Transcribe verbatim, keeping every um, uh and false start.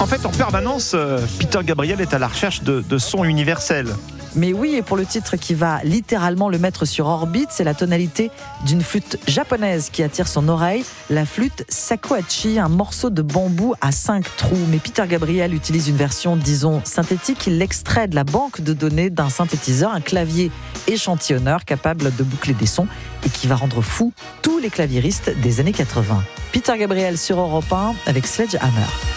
En fait, en permanence, euh, Peter Gabriel est à la recherche de, de sons universels. Mais oui, et pour le titre qui va littéralement le mettre sur orbite, c'est la tonalité d'une flûte japonaise qui attire son oreille, la flûte shakuhachi, un morceau de bambou à cinq trous. Mais Peter Gabriel utilise une version, disons, synthétique. Il l'extrait de la banque de données d'un synthétiseur, un clavier échantillonneur capable de boucler des sons et qui va rendre fou tous les claviéristes des années quatre-vingts. Peter Gabriel sur Europe un avec Sledgehammer.